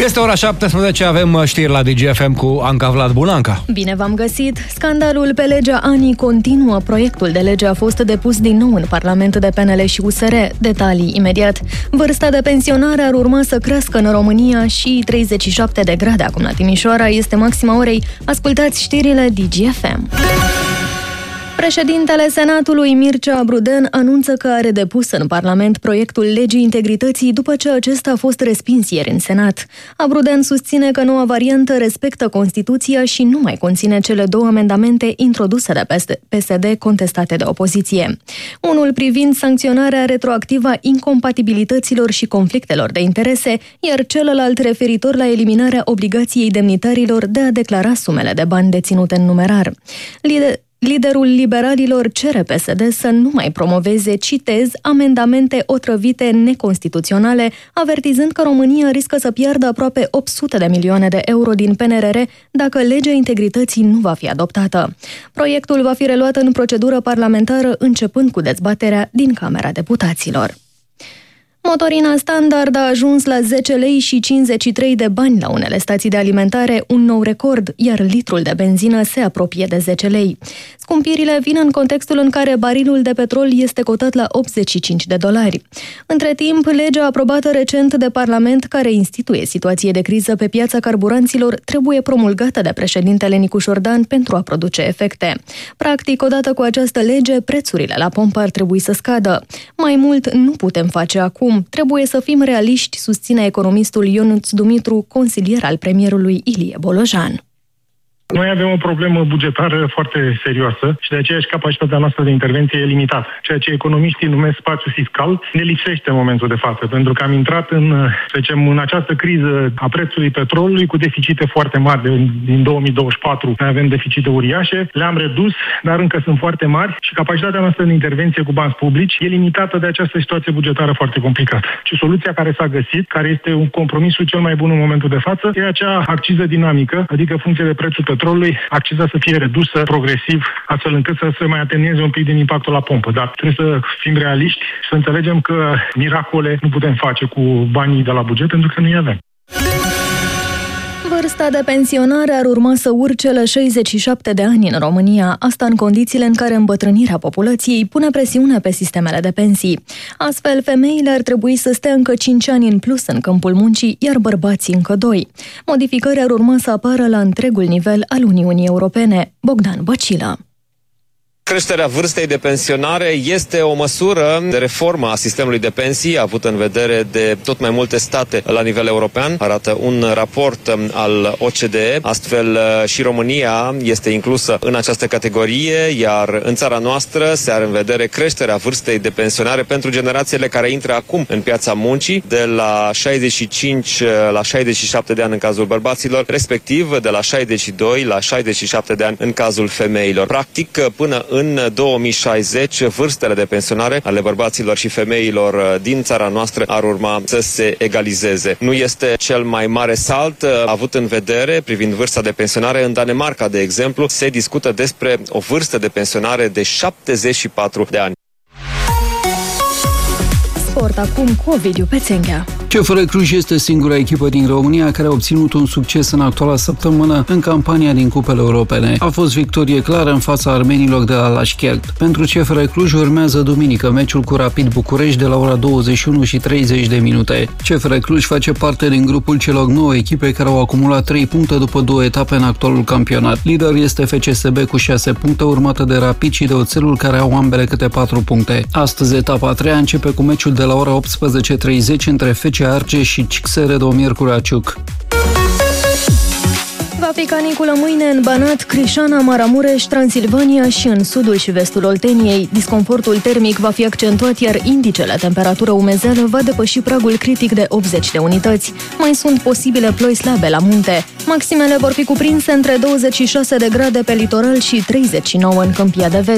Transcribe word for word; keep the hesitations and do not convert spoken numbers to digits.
Este ora șaptesprezece, avem știri la D G F M cu Anca Vlad. Bună, Anca! Bine v-am găsit! Scandalul pe legea ANI continuă. Proiectul de lege a fost depus din nou în Parlament de P N L și U S R. Detalii imediat. Vârsta de pensionare ar urma să crească în România și treizeci și șapte de grade acum la Timișoara este maxima orei. Ascultați știrile D G F M. Președintele Senatului, Mircea Bruden, anunță că are depus în Parlament proiectul legii integrității după ce acesta a fost respins ieri în Senat. Bruden susține că noua variantă respectă Constituția și nu mai conține cele două amendamente introduse de P S D contestate de opoziție. Unul privind sancționarea retroactivă a incompatibilităților și conflictelor de interese, iar celălalt referitor la eliminarea obligației demnitarilor de a declara sumele de bani deținute în numerar. Lider Liderul liberalilor cere P S D să nu mai promoveze, citez, amendamente otrăvite neconstituționale, avertizând că România riscă să piardă aproape opt sute de milioane de euro din P N R R dacă legea integrității nu va fi adoptată. Proiectul va fi reluat în procedură parlamentară începând cu dezbaterea din Camera Deputaților. Motorina standard a ajuns la zece lei și cincizeci și trei de bani la unele stații de alimentare, un nou record, iar litrul de benzină se apropie de zece lei. Scumpirile vin în contextul în care barilul de petrol este cotat la optzeci și cinci de dolari. Între timp, legea aprobată recent de Parlament, care instituie situație de criză pe piața carburanților, trebuie promulgată de președintele Nicu Șordan pentru a produce efecte. Practic, odată cu această lege, prețurile la pompă ar trebui să scadă. Mai mult nu putem face acum. Trebuie să fim realiști, susține economistul Ionuț Dumitru, consilier al premierului Ilie Bolojan. Noi avem o problemă bugetară foarte serioasă și de aceea și capacitatea noastră de intervenție e limitată. Ceea ce economiștii numesc spațiu fiscal ne lipsește în momentul de față, pentru că am intrat în, să zicem, în această criză a prețului petrolului cu deficite foarte mari. Din două mii douăzeci și patru avem deficite uriașe, le-am redus, dar încă sunt foarte mari și capacitatea noastră de intervenție cu bani publici e limitată de această situație bugetară foarte complicată. Și soluția care s-a găsit, care este un compromisul cel mai bun în momentul de față, e acea acciză dinamică, adică funcție de prețul petrolului, acciza să fie redusă progresiv, astfel încât să se mai atenueze un pic din impactul la pompă. Dar trebuie să fim realiști și să înțelegem că miracole nu putem face cu banii de la buget, pentru că nu-i avem. Vârsta de pensionare ar urma să urce la șaizeci și șapte de ani în România, asta în condițiile în care îmbătrânirea populației pune presiune pe sistemele de pensii. Astfel, femeile ar trebui să stea încă cinci ani în plus în câmpul muncii, iar bărbații încă doi. Modificări ar urma să apară la întregul nivel al Uniunii Europene. Bogdan Băcilă. Creșterea vârstei de pensionare este o măsură de reformă a sistemului de pensii, avut în vedere de tot mai multe state la nivel european, arată un raport al O C D E. Astfel și România este inclusă în această categorie, iar în țara noastră se are în vedere creșterea vârstei de pensionare pentru generațiile care intră acum în piața muncii, de la șaizeci și cinci la șaizeci și șapte de ani în cazul bărbaților, respectiv de la șaizeci și doi la șaizeci și șapte de ani în cazul femeilor. Practic, până în două mii șaizeci, vârstele de pensionare ale bărbaților și femeilor din țara noastră ar urma să se egalizeze. Nu este cel mai mare salt avut în vedere privind vârsta de pensionare. În Danemarca, de exemplu, se discută despre o vârstă de pensionare de șaptezeci și patru de ani. Sport acum cu Ovidiu Pețenghea. C F R Cluj este singura echipă din România care a obținut un succes în actuala săptămână în campania din cupele europene. A fost victorie clară în fața armenilor de la Lașchert. Pentru C F R Cluj urmează duminică meciul cu Rapid București de la ora douăzeci și unu și treizeci de minute. C F R Cluj face parte din grupul celor nouă echipe care au acumulat trei puncte după două etape în actualul campionat. Lider este F C S B cu șase puncte, urmată de Rapid și de Oțelul, care au ambele câte patru puncte. Astăzi etapa a treia începe cu meciul de la ora optsprezece și treizeci între F C Argeș și C S R Domir Curaciuc. Va fi caniculă mâine în Banat, Crișana, Maramureș, Transilvania și în sudul și vestul Olteniei. Disconfortul termic va fi accentuat, iar indicele temperatură-umezeală va depăși pragul critic de optzeci de unități. Mai sunt posibile ploi slabe la munte. Maximele vor fi cuprinse între douăzeci și șase de grade pe litoral și treizeci și nouă în Câmpia de Vest.